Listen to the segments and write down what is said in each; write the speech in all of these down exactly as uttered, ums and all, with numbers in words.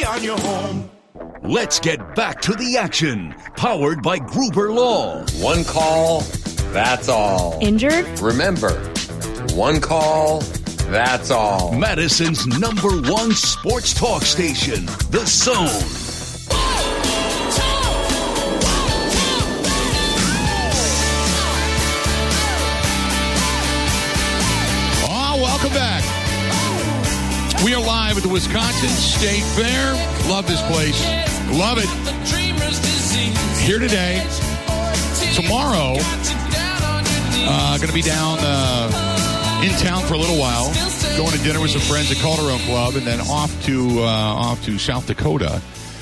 on your home. Let's get back to the action. Powered by Gruber Law. One call, that's all. Injured? Remember, one call, that's all. Madison's number one sports talk station, The Zone. Welcome back. We are live at the Wisconsin State Fair. Love this place. Love it. Here today. Tomorrow, uh, going to be down uh, in town for a little while. Going to dinner with some friends at Calderon Club, and then off to uh, off to South Dakota,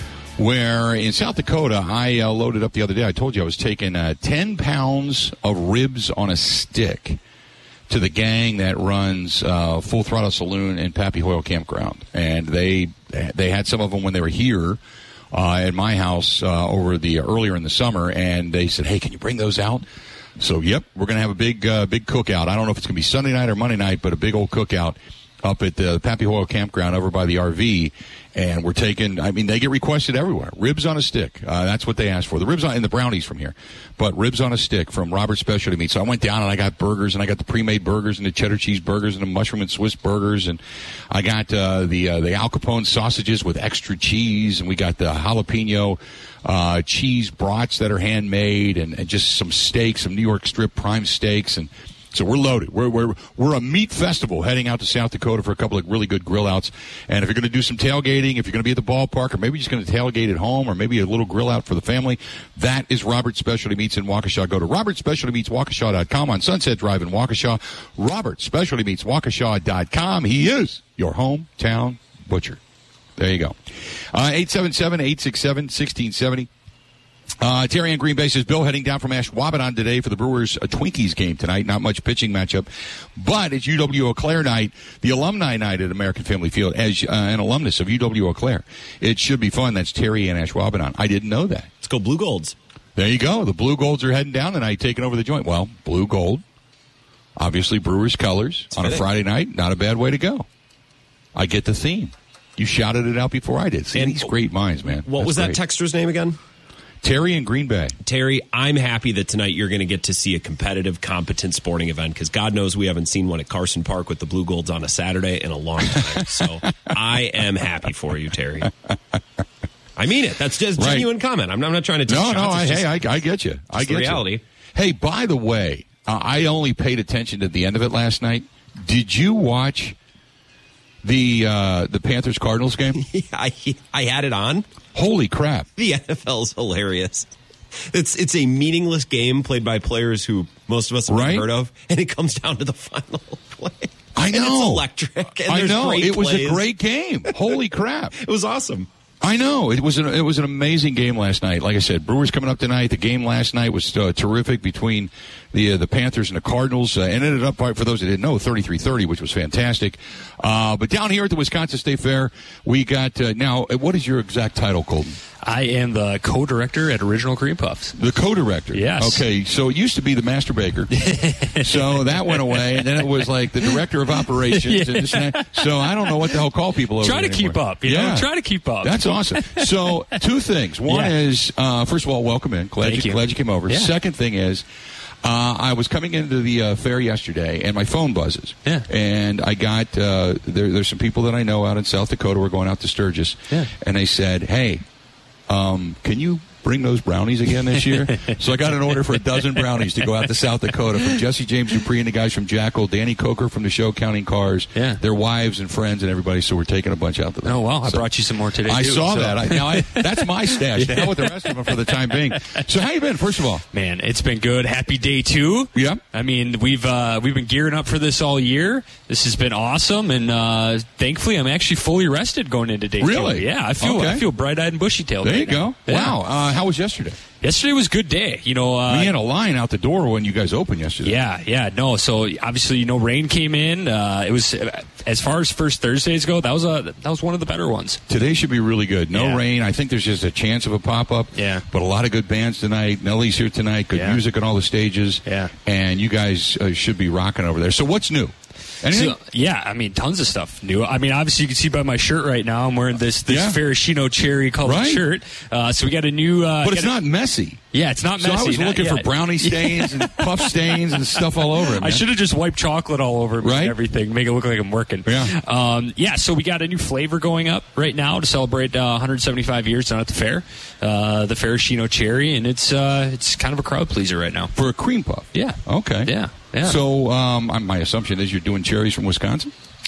where in South Dakota, I uh, loaded up the other day. I told you I was taking uh, ten pounds of ribs on a stick to the gang that runs uh, Full Throttle Saloon and Pappy Hoyle Campground. And they they had some of them when they were here uh, at my house uh, over the earlier in the summer, and they said, hey, can you bring those out? So, yep, we're going to have a big uh, big cookout. I don't know if it's going to be Sunday night or Monday night, but a big old cookout up at the Pappy Hoyle Campground over by the R V. And we're taking, I mean, they get requested everywhere. Ribs on a stick. Uh, that's what they asked for. The ribs on, and the brownies from here. But ribs on a stick from Robert's Specialty Meats. So I went down and I got burgers, and I got the pre-made burgers and the cheddar cheese burgers and the mushroom and Swiss burgers. And I got uh, the uh, the Al Capone sausages with extra cheese. And we got the jalapeno uh, cheese brats that are handmade, and, and just some steaks, some New York strip prime steaks. And so we're loaded. We're we're we're a meat festival heading out to South Dakota for a couple of really good grill outs. And if you're going to do some tailgating, if you're going to be at the ballpark, or maybe just going to tailgate at home, or maybe a little grill out for the family, that is Robert's Specialty Meats in Waukesha. Go to Roberts Specialty Meats Waukesha dot com on Sunset Drive in Waukesha. Roberts Specialty Meats Waukesha dot com. He is your hometown butcher. There you go. Uh, eight seven seven, eight six seven, one six seven zero. Uh, Terry in Green Bay says, Bill heading down from Ashwaubenon today for the Brewers uh, Twinkies game tonight. Not much pitching matchup, but it's U W Eau Claire night, the alumni night at American Family Field. As uh, an alumnus of U W Eau Claire, it should be fun. That's Terry in Ashwaubenon. I didn't know that. Let's go Blue Golds. There you go. The Blue Golds are heading down tonight, taking over the joint. Well, Blue Gold, obviously Brewers colors on a Friday night. Not a bad way to go. I get the theme. You shouted it out before I did. See, and these great minds, man. What That's was that great. texter's name again? Terry in Green Bay. Terry, I'm happy that tonight you're going to get to see a competitive, competent sporting event, because God knows we haven't seen one at Carson Park with the Blue Golds on a Saturday in a long time. So I am happy for you, Terry. I mean it. That's just a genuine right. comment. I'm not, I'm not trying to take No, shots. no, I, just, hey, I, I get you. I get reality. you. Hey, by the way, uh, I only paid attention to the end of it last night. Did you watch the uh, the Panthers-Cardinals game? Yeah, I, I had it on. Holy crap. The N F L is hilarious. It's it's a meaningless game played by players who most of us have right? never heard of, and it comes down to the final play. I know. And it's electric. And I know. great it was plays. a great game. Holy crap. It was awesome. I know. It was an, it was an amazing game last night. Like I said, Brewers coming up tonight. The game last night was uh, terrific between the uh, the Panthers and the Cardinals. Uh, and ended up, for those that didn't know, thirty-three thirty, which was fantastic. Uh, but down here at the Wisconsin State Fair, we got, uh, now, what is your exact title, Colton? I am the co-director at Original Cream Puffs. The co-director? Yes. Okay, so it used to be the master baker. So that went away, and then it was like the director of operations. Yeah. And this and that. So I don't know what the hell call people over Try to anymore. keep up. You yeah. know? Try to keep up. That's awesome. So two things. One yeah. is, uh, first of all, welcome in. Glad, Thank you, you. glad you came over. Yeah. Second thing is, Uh, I was coming into the uh, fair yesterday, and my phone buzzes. Yeah. And I got, uh, there, there's some people that I know out in South Dakota. We're going out to Sturgis. Yeah. And they said, hey, um, can you bring those brownies again this year? So I got an order for a dozen brownies to go out to South Dakota from Jesse James Dupree and the guys from Jackal, Danny Coker from the show Counting Cars, yeah. their wives and friends and everybody. So we're taking a bunch out to them. Oh, wow. I so brought you some more today, I too, saw so. that. I, now I, that's my stash. To hell with the rest of them for the time being. So how you been, first of all? Man, it's been good. Happy day two. Yeah. I mean, we've uh, we've been gearing up for this all year. This has been awesome, and uh, thankfully, I'm actually fully rested going into day really? two. Yeah, I feel okay. I feel bright-eyed and bushy-tailed. There right you go. now. Yeah. Wow. Uh, how was yesterday? Yesterday was a good day. You know, uh, we had a line out the door when you guys opened yesterday. Yeah, yeah, no. So obviously, you know, rain came in. Uh, it was, as far as first Thursdays go, that was a that was one of the better ones. Today should be really good. No yeah. rain. I think there's just a chance of a pop up. Yeah. But a lot of good bands tonight. Nellie's here tonight. Good yeah. music on all the stages. Yeah. And you guys uh, should be rocking over there. So what's new? Anything? So, yeah, I mean, tons of stuff new. I mean, obviously, you can see by my shirt right now, I'm wearing this this Yeah. Ferragino cherry colored Right. shirt. Uh, so we got a new. Uh, But it's got a- not messy. Yeah, it's not So messy. I was not looking for yet. brownie stains and puff stains and stuff all over it, man. I should have just wiped chocolate all over me Right? and everything, make it look like I'm working. Yeah. Um, yeah, so we got a new flavor going up right now to celebrate uh, one hundred seventy-five years down at the fair. Uh, the Ferragino cherry, and it's uh, it's kind of a crowd pleaser right now. For a cream puff. Yeah. Okay. Yeah. Yeah. So um, I- my assumption is you're doing cherries from Wisconsin?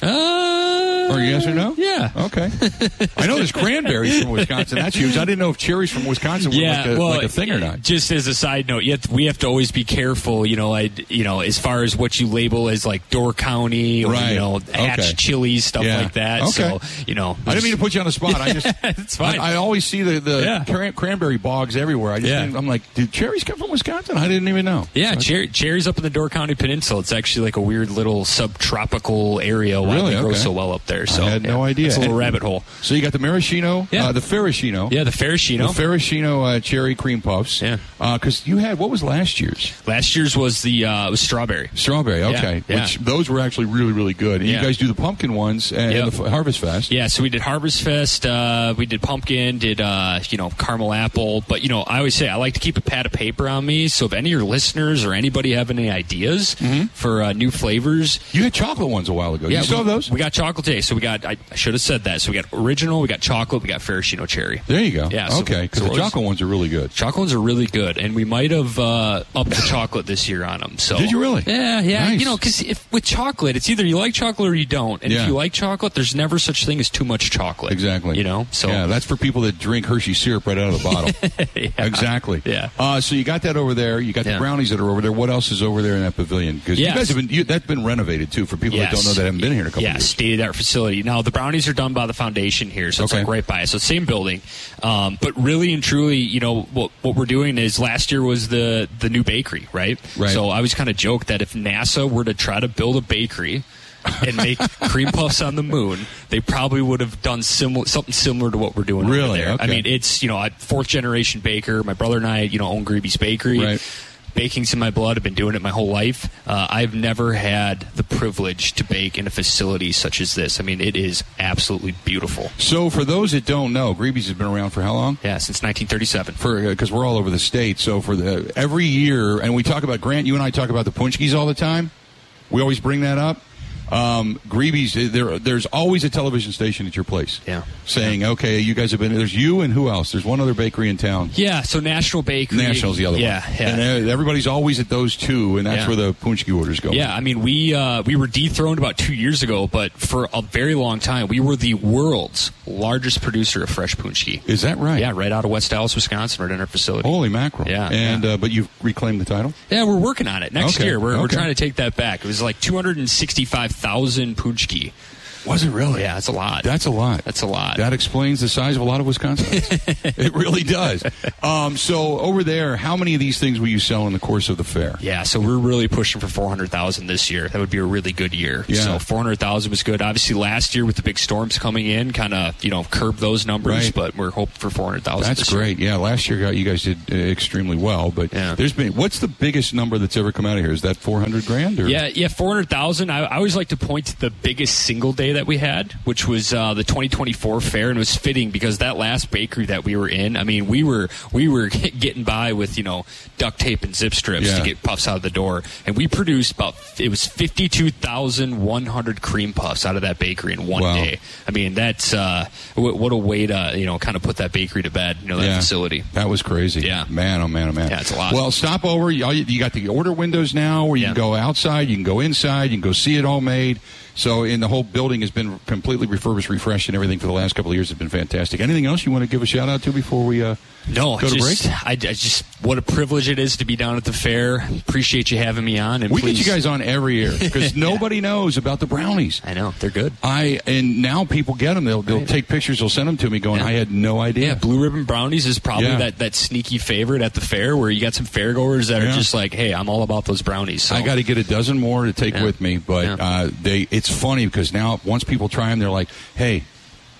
Uh, Or yes or no? Yeah. Okay. I know there's cranberries from Wisconsin. That's huge. I didn't know if cherries from Wisconsin were Yeah, like, a, well, like a thing or not. Just as a side note, you have to, we have to always be careful, you know, I, you know, as far as what you label as like Door County or Right. you know, Hatch Okay. chilies, stuff Yeah. like that. Okay. So, you know, I didn't mean to put you on the spot. I just It's fine. I, I always see the, the Yeah. cran- cranberry bogs everywhere. I just Yeah. didn't- I'm like, do cherries come from Wisconsin? I didn't even know. Yeah, So- cher- cherries up in the Door County Peninsula. It's actually like a weird little subtropical area why Really? they grow Okay. so well up there. So I had yeah, no idea. It's a little And- rabbit hole. So you got the maraschino, Yeah. uh, the Ferragino. Yeah, the Ferragino. The Ferragino uh, cherry cream puffs. Yeah. Because you had, what was last year's? Last year's was the uh, was strawberry. Strawberry, okay. Yeah, yeah. Which those were actually really, really good. And Yeah. you guys do the pumpkin ones and Yep. the F- Harvest Fest. Yeah, so we did Harvest Fest, uh, we did pumpkin, did uh, you know caramel apple. But you know, I always say I like to keep a pad of paper on me. So if any of your listeners or anybody have any ideas for uh, new flavors, You had chocolate ones a while ago. yeah, you still we, have those? we got chocolate today. So we got I, I should have said that. So we got original, we got chocolate, we got Ferragino cherry. There you go. Yeah, so- okay, because so the it was- chocolate ones are really good. Chocolate ones are really good, and we might have uh, upped the chocolate this year on them. So Did you really? Yeah, yeah. Nice. You know, because if with chocolate, it's either you like chocolate or you don't. And Yeah. if you like chocolate, there's never such thing as too much chocolate. Exactly. You know, so yeah, that's for people that drink Hershey syrup right out of the bottle. Yeah. Exactly. Yeah. Uh, so you got that over there. You got the Yeah. brownies that are over there. What else is over there in that pavilion? Because Yes. you guys have been you, that's been renovated too for people that don't know that haven't been here in a couple yeah, of years. state of the art facility. Now the brownies are done by the foundation here, so it's Okay. like right by us. So same building, um, but really and truly, you know what what we're doing is last year was the the new bakery, right? Right. So I was kind of joked that if NASA were to try to build a bakery and make cream puffs on the moon, they probably would have done similar something similar to what we're doing. over Really? there. Okay. I mean, it's you know, a fourth generation baker. My brother and I, you know, own Greeby's Bakery. Right. Baking's in my blood. I've been doing it my whole life. Uh, I've never had the privilege to bake in a facility such as this. I mean, it is absolutely beautiful. So for those that don't know, Greeby's has been around for how long? Yeah, since nineteen thirty-seven. For because we're all over the state. So for the every year, and we talk about Grant. You and I talk about the Punchkis all the time. We always bring that up. Um, Greeby's, there, there's always a television station at your place. Yeah. Saying, okay, you guys have been. There's you and who else? There's one other bakery in town. Yeah, so National Bakery. National's the other yeah, one. Yeah, And uh, everybody's always at those two, and that's Yeah. where the Punchki orders go. Yeah, I mean, we uh, we were dethroned about two years ago, but for a very long time, we were the world's largest producer of fresh punchki. Is that right? Yeah, right out of West Dallas, Wisconsin, right in our facility. Holy mackerel. Yeah, And, yeah. Uh, but you've reclaimed the title? Yeah, we're working on it. Next Okay, year, we're, we're okay. trying to take that back. It was like two hundred sixty-five thousand punchki. Was it really? Yeah, that's a lot. That's a lot. That's a lot. That explains the size of a lot of Wisconsinites. It really does. Um, so over there, how many of these things will you sell in the course of the fair? Yeah, so we're really pushing for four hundred thousand this year. That would be a really good year. Yeah. So four hundred thousand was good. Obviously, last year with the big storms coming in, kind of you know curbed those numbers. Right. But we're hoping for four hundred thousand. That's this year. great. Yeah, last year you guys did uh, extremely well. But Yeah. there's been what's the biggest number that's ever come out of here? Is that four hundred grand? Or? Yeah, yeah, four hundred thousand. I, I always like to point to the biggest single day that we had, which was uh, the twenty twenty-four fair, and it was fitting because that last bakery that we were in, I mean, we were we were getting by with you know duct tape and zip strips Yeah. to get puffs out of the door, and we produced about it was fifty-two thousand one hundred cream puffs out of that bakery in one Wow. day. I mean, that's uh, what, what a way to you know kind of put that bakery to bed, you know, that Yeah. facility. That was crazy. Yeah. Man, oh man, oh man. Yeah, it's a lot. Well, stop over. You, you got the order windows now where you Yeah. can go outside, you can go inside, you can go see it all made. So, and the whole building has been completely refurbished, refreshed, and everything for the last couple of years has been fantastic. Anything else you want to give a shout out to before we uh, No, go it's to just, break? I, I just what a privilege it is to be down at the fair. Appreciate you having me on. And We please, get you guys on every year because nobody knows about the brownies. I know they're good. I and now people get them. They'll they'll take pictures. They'll send them to me. Going, Yeah. I had no idea. Yeah, Blue Ribbon Brownies is probably Yeah. that, that sneaky favorite at the fair where you got some fairgoers that Yeah. are just like, hey, I'm all about those brownies. So. I got to get a dozen more to take Yeah. with me, but Yeah. uh, they. It's funny because now once people try them, they're like, "Hey,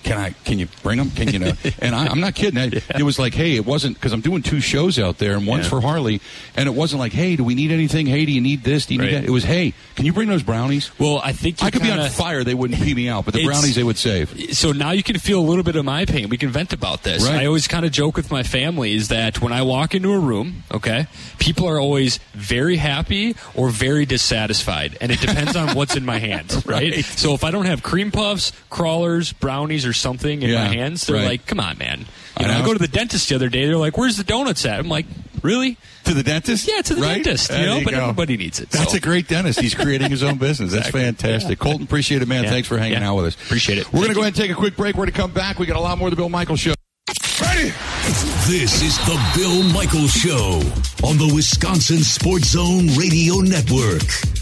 can I? Can you bring them? Can you know? And I, I'm not kidding. I, yeah. It was like, hey, it wasn't because I'm doing two shows out there, and one's yeah. for Harley, and it wasn't like, hey, do we need anything? Hey, do you need this? Do you right. need that? It was, hey, can you bring those brownies? Well, I think I could kinda, be on fire. They wouldn't pee me out, but the brownies they would save. So now you can feel a little bit of my pain. We can vent about this. Right. I always kind of joke with my family is that when I walk into a room, okay, people are always very happy or very dissatisfied, and it depends on what's in my hands, right? right? So if I don't have cream puffs, crawlers, brownies, or something in yeah, my hands, they're right. like, come on, man. You I, know, know. I go to the dentist the other day, they're like, where's the donuts at? I'm like, really? To the dentist? Yeah, to the right? dentist. You there know, you but go. everybody needs it. That's so. a great dentist. He's creating his own business. That's exactly. fantastic. Yeah. Colton, appreciate it, man. Yeah. Thanks for hanging yeah. out with us. Appreciate it. We're going to go ahead and take a quick break. We're going to come back. We got a lot more of the Bill Michaels Show. Ready? This is the Bill Michaels Show on the Wisconsin Sports Zone Radio Network.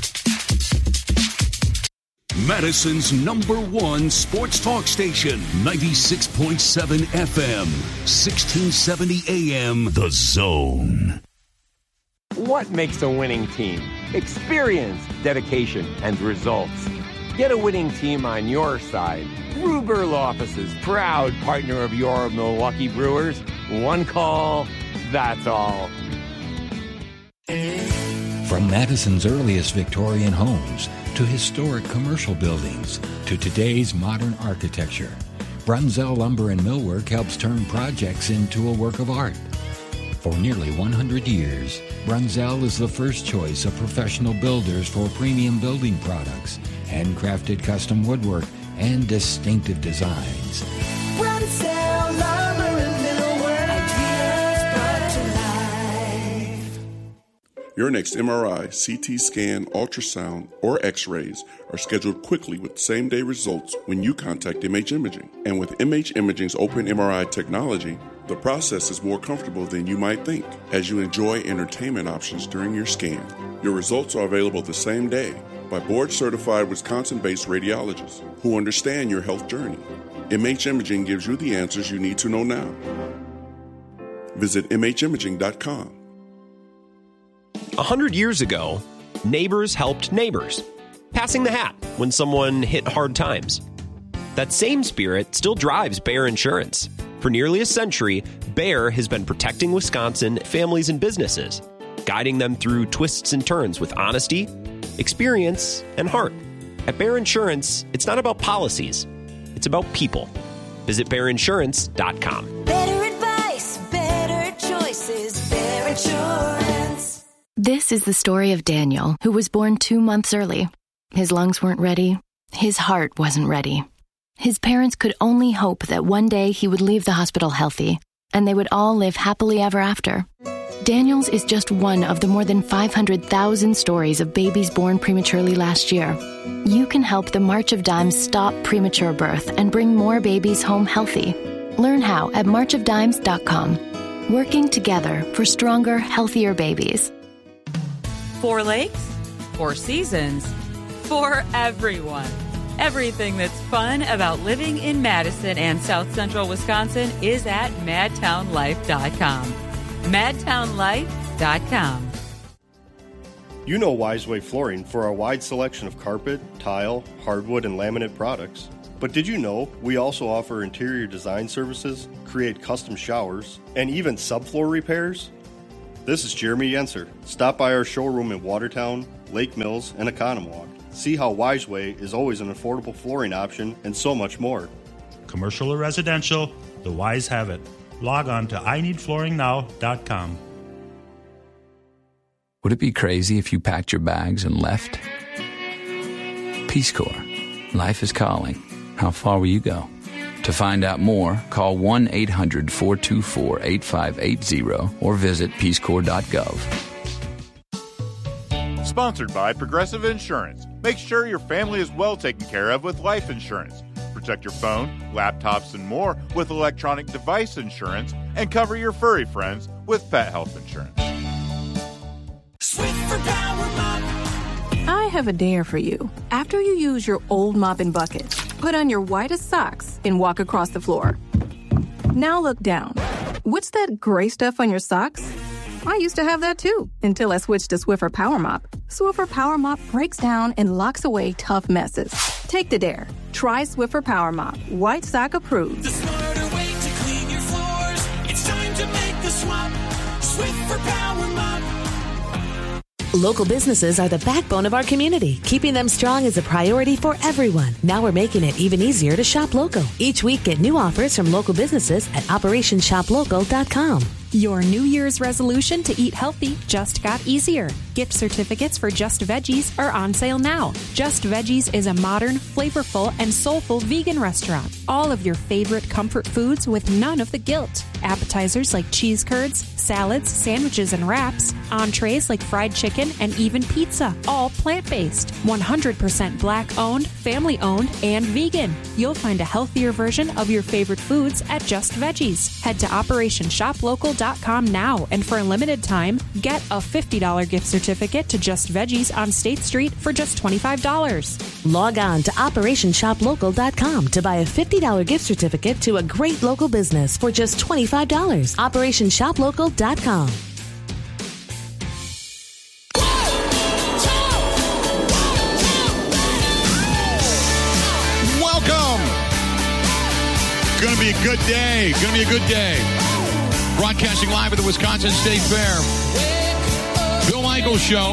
Madison's number one sports talk station, ninety-six point seven F M, sixteen seventy A M, The Zone. What makes a winning team? Experience, dedication, and results. Get a winning team on your side. Ruberl Offices, proud partner of your Milwaukee Brewers. One call, that's all. From Madison's earliest Victorian homes to historic commercial buildings to today's modern architecture, Brunzell Lumber and Millwork helps turn projects into a work of art. For nearly one hundred years, Brunzell is the first choice of professional builders for premium building products, handcrafted custom woodwork, and distinctive designs. Brunzell Lumber and Millwork, ideas brought to life. Your next M R I, C T scan, ultrasound, or X-rays are scheduled quickly with same-day results when you contact M H Imaging. And with M H Imaging's open M R I technology, the process is more comfortable than you might think as you enjoy entertainment options during your scan. Your results are available the same day by board-certified Wisconsin-based radiologists who understand your health journey. M H Imaging gives you the answers you need to know now. Visit M H imaging dot com. A hundred years ago, neighbors helped neighbors, passing the hat when someone hit hard times. That same spirit still drives Bayer Insurance. For nearly a century, Bayer has been protecting Wisconsin families and businesses, guiding them through twists and turns with honesty, experience, and heart. At Bayer Insurance, it's not about policies, it's about people. Visit Bayer Insurance dot com. Better advice, better choices, Bayer Insurance. This is the story of Daniel, who was born two months early. His lungs weren't ready. His heart wasn't ready. His parents could only hope that one day he would leave the hospital healthy, and they would all live happily ever after. Daniel's is just one of the more than five hundred thousand stories of babies born prematurely last year. You can help the March of Dimes stop premature birth and bring more babies home healthy. Learn how at march of dimes dot com. Working together for stronger, healthier babies. Four lakes, four seasons, for everyone. Everything that's fun about living in Madison and South Central Wisconsin is at madtown life dot com. madtown life dot com. You know Wiseway Flooring for our wide selection of carpet, tile, hardwood, and laminate products. But did you know we also offer interior design services, create custom showers, and even subfloor repairs? This is Jeremy Yenser. Stop by our showroom in Watertown, Lake Mills, and Economowoc. See how Wiseway is always an affordable flooring option and so much more. Commercial or residential, the Wise have it. Log on to I need flooring now dot com. Would it be crazy if you packed your bags and left? Peace Corps. Life is calling. How far will you go? To find out more, call one eight hundred four two four eight five eight zero or visit peace corps dot gov. Sponsored by Progressive Insurance. Make sure your family is well taken care of with life insurance. Protect your phone, laptops, and more with electronic device insurance, and cover your furry friends with pet health insurance. Switch for Power Mop. I have a dare for you. After you use your old mop and bucket, put on your whitest socks and walk across the floor. Now look down. What's that gray stuff on your socks? I used to have that too, until I switched to Swiffer Power Mop. Swiffer Power Mop breaks down and locks away tough messes. Take the dare. Try Swiffer Power Mop. White Sock approved. The smarter way to clean your floors. It's time to make the swap. Swiffer Power Mop. Local businesses are the backbone of our community. Keeping them strong is a priority for everyone. Now we're making it even easier to shop local. Each week, get new offers from local businesses at operation shop local dot com. Your New Year's resolution to eat healthy just got easier. Gift certificates for Just Veggies are on sale now. Just Veggies is a modern, flavorful, and soulful vegan restaurant. All of your favorite comfort foods with none of the guilt. Appetizers like cheese curds, salads, sandwiches, and wraps. Entrees like fried chicken and even pizza. All plant-based. one hundred percent black-owned, family-owned, and vegan. You'll find a healthier version of your favorite foods at Just Veggies. Head to operation shop local dot com now, and for a limited time, get a fifty dollars gift certificate to Just Veggies on State Street for just twenty-five dollars. Log on to operation shop local dot com to buy a fifty dollars gift certificate to a great local business for just twenty-five dollars. operation shop local dot com. Welcome. Going to be a good day. Going to be a good day. Broadcasting live at the Wisconsin State Fair. Bill Michaels Show.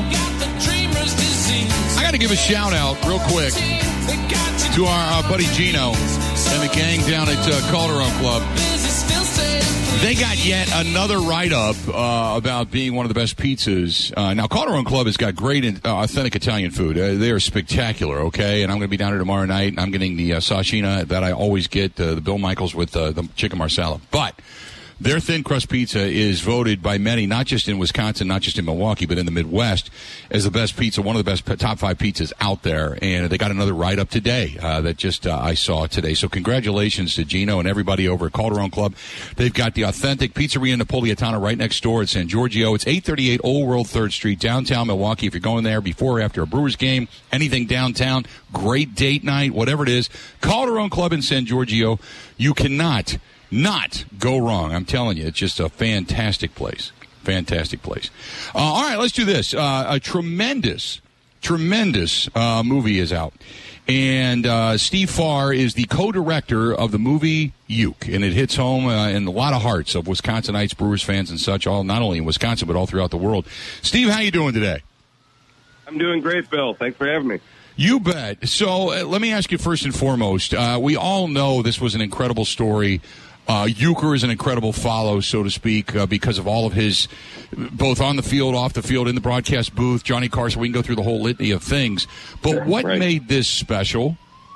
I got to give a shout out real quick to our uh, buddy Gino and the gang down at uh, Calderon Club. They got yet another write-up uh, about being one of the best pizzas. Uh, now, Calderon Club has got great, uh, authentic Italian food. Uh, they are spectacular, okay? And I'm going to be down here tomorrow night, and I'm getting the uh, sashina that I always get, uh, the Bill Michaels with uh, the chicken marsala. But their thin crust pizza is voted by many, not just in Wisconsin, not just in Milwaukee, but in the Midwest, as the best pizza, one of the best top five pizzas out there. And they got another write-up today uh, that just uh, I saw today. So congratulations to Gino and everybody over at Calderon Club. They've got the authentic Pizzeria Napolitana right next door at San Giorgio. It's eight thirty-eight Old World third Street, downtown Milwaukee. If you're going there before or after a Brewers game, anything downtown, great date night, whatever it is, Calderon Club in San Giorgio, you cannot not go wrong. I'm telling you, it's just a fantastic place. Fantastic place. Uh, all right, let's do this. Uh, a tremendous, tremendous uh, movie is out. And uh, Steve Farr is the co-director of the movie Uke. And it hits home uh, in a lot of hearts of Wisconsinites, Brewers fans, and such, all not only in Wisconsin, but all throughout the world. Steve, how you doing today? I'm doing great, Bill. Thanks for having me. You bet. So uh, let me ask you first and foremost. Uh, we all know this was an incredible story. Uh, Uecker is an incredible follow, so to speak, uh, because of all of his, both on the field, off the field, in the broadcast booth, Johnny Carson. We can go through the whole litany of things. But Sure, what right. made this special?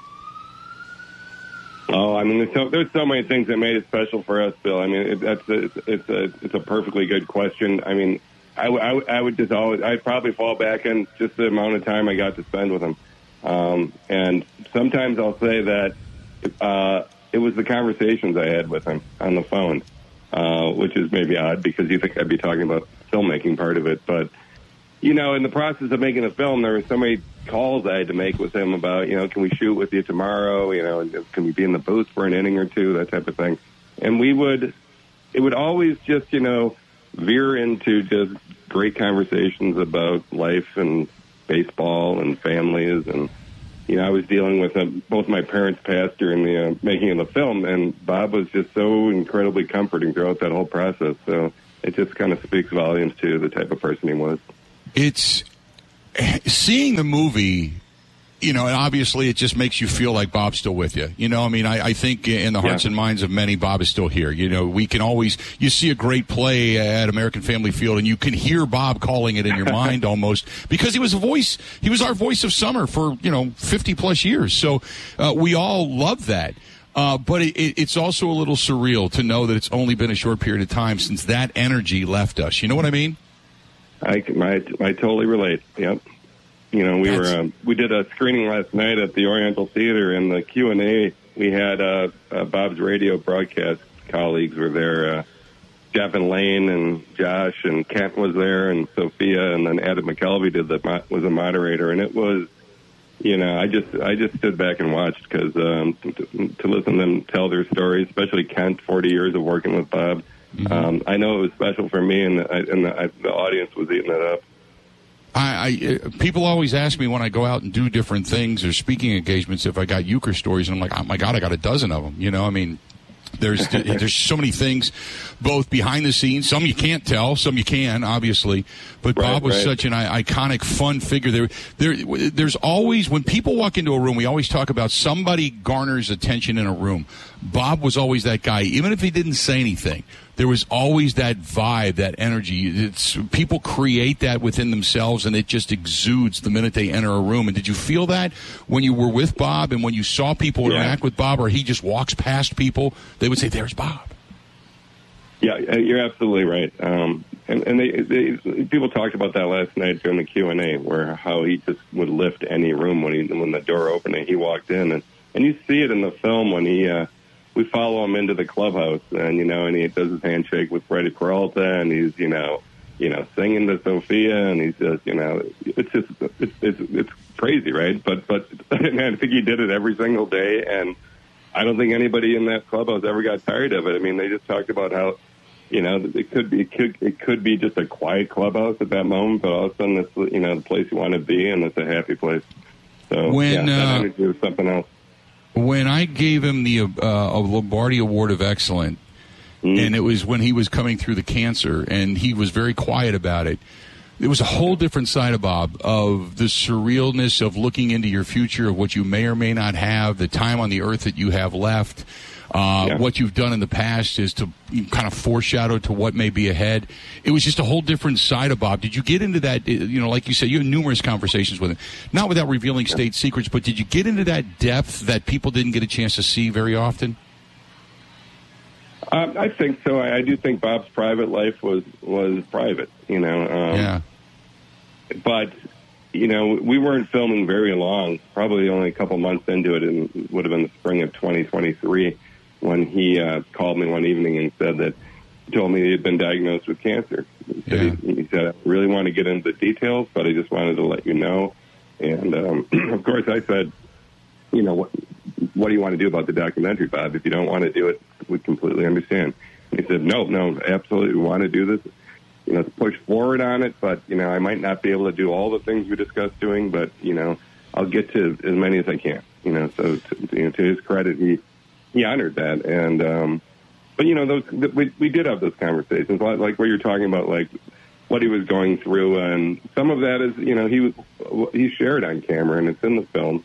Oh, I mean, there's so, there's so many things that made it special for us, Bill. I mean, it, that's a, it's, it's a it's a perfectly good question. I mean, I, w- I, w- I would just always, I'd probably fall back on just the amount of time I got to spend with him. Um, and sometimes I'll say that uh, it was the conversations I had with him on the phone, uh, which is maybe odd because you think I'd be talking about the filmmaking part of it. But, you know, in the process of making the film, there were so many calls I had to make with him about, you know, can we shoot with you tomorrow? You know, and can we be in the booth for an inning or two, that type of thing. And we would, it would always just, you know, veer into just great conversations about life and baseball and families. And, you know, I was dealing with uh, both my parents passed during the uh, making of the film, and Bob was just so incredibly comforting throughout that whole process. So it just kind of speaks volumes to the type of person he was. It's seeing the movie, you know, and obviously it just makes you feel like Bob's still with you. You know, I mean, I, I think in the hearts Yeah. and minds of many, Bob is still here. You know, we can always, you see a great play at American Family Field, and you can hear Bob calling it in your mind almost, because he was a voice, he was our voice of summer for, you know, fifty plus years. So uh, we all love that. Uh, but it, it, it's also a little surreal to know that it's only been a short period of time since that energy left us. You know what I mean? I, I, I totally relate. Yep. You know, we That's- were um, we did a screening last night at the Oriental Theater, and the Q and A, we had uh, uh, Bob's radio broadcast colleagues were there. Uh, Jeff and Lane and Josh and Kent was there, and Sophia, and then Adam McKelvey did the mo- was a moderator, and it was, you know, I just I just stood back and watched because um, to, to listen to them tell their stories, especially Kent, forty years of working with Bob. Mm-hmm. Um, I know it was special for me, and, I, and the, I, the audience was eating it up. I, I people always ask me when I go out and do different things or speaking engagements if I got euchre stories, and I'm like, oh my God, I got a dozen of them. You know, I mean, there's there's so many things, both behind the scenes. Some you can't tell, some you can, obviously. But Right, Bob was right. such an I- iconic, fun figure. There, there, there's always when people walk into a room, we always talk about somebody garners attention in a room. Bob was always that guy, even if he didn't say anything. There was always that vibe, that energy. It's people create that within themselves, and it just exudes the minute they enter a room. And did you feel that when you were with Bob, and when you saw people Yeah. interact with Bob, or he just walks past people, they would say, "There's Bob." Yeah, you're absolutely right. Um, and and they, they people talked about that last night during the Q and A, where how he just would lift any room when he when the door opened and he walked in, and and you see it in the film when he. Uh, We follow him into the clubhouse, and you know, and he does his handshake with Freddie Peralta, and he's, you know, you know, singing to Sophia, and he's just, you know, it's just, it's it's, it's crazy, right? But but man, I think he did it every single day, and I don't think anybody in that clubhouse ever got tired of it. I mean, they just talked about how, you know, it could be it could it could be just a quiet clubhouse at that moment, but all of a sudden, it's, you know, the place you want to be, and it's a happy place. So When, yeah, that uh, energy was something else. When I gave him the uh, a Lombardi Award of Excellence, mm. and it was when he was coming through the cancer, and he was very quiet about it. It was a whole different side of Bob, of the surrealness of looking into your future, of what you may or may not have, the time on the earth that you have left. Uh, Yeah. What you've done in the past is to kind of foreshadow to what may be ahead. It was just a whole different side of Bob. Did you get into that, you know, like you said, you had numerous conversations with him, not without revealing state secrets, but did you get into that depth that people didn't get a chance to see very often? Um, I think so. I, I do think Bob's private life was, was private, you know. Um, yeah. But, you know, we weren't filming very long, probably only a couple months into it, and it would have been the spring of twenty twenty-three when he uh, called me one evening and said that he told me he had been diagnosed with cancer. He said, Yeah. he, he said, I really want to get into the details, but I just wanted to let you know. And, um, of course, I said, you know, what, what do you want to do about the documentary, Bob? If you don't want to do it, we completely understand. And he said, no, no, absolutely, we want to do this. You know, to push forward on it, but, you know, I might not be able to do all the things we discussed doing, but, you know, I'll get to as many as I can. You know, so to, you know, to his credit, he he honored that. And, um, but, you know, those we, we did have those conversations, like, like what you're talking about, like what he was going through. And some of that is, you know, he was, he shared on camera, and it's in the film.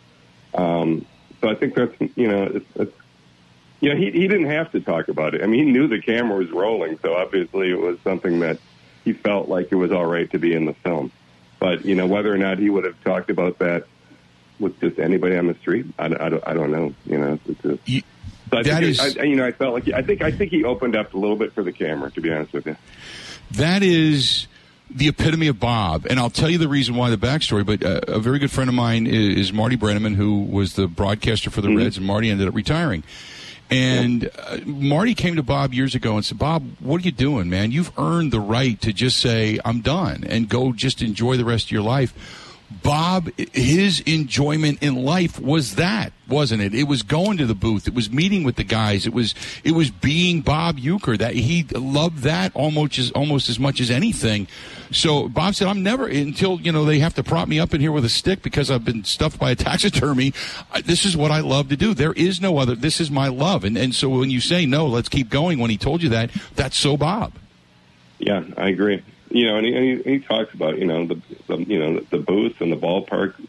Um, so I think that's, you know, it's, it's you know, he, he didn't have to talk about it. I mean, he knew the camera was rolling, so obviously it was something that he felt like it was all right to be in the film. But, you know, whether or not he would have talked about that with just anybody on the street, I, I, don't, I don't know. You know, it's a, you, so I that think is, it, I, you know, I felt like, I think, I think he opened up a little bit for the camera, to be honest with you. That is the epitome of Bob, and I'll tell you the reason why, the backstory, but uh, a very good friend of mine is, is Marty Brenneman, who was the broadcaster for the Mm-hmm. Reds, and Marty ended up retiring. And uh, Marty came to Bob years ago and said, Bob, what are you doing, man? You've earned the right to just say, I'm done, and go just enjoy the rest of your life. Bob, his enjoyment in life was that, wasn't it? It was going to the booth. It was meeting with the guys. It was it was being Bob Uecker. That he loved that almost as almost as much as anything. So Bob said, "I'm never until you know they have to prop me up in here with a stick because I've been stuffed by a taxidermy. This is what I love to do. There is no other. This is my love." And and so when you say no, let's keep going. When he told you that, that's so Bob. Yeah, I agree. You know, and he, and he, he talks about, you know, the, the you know the booth and the ballpark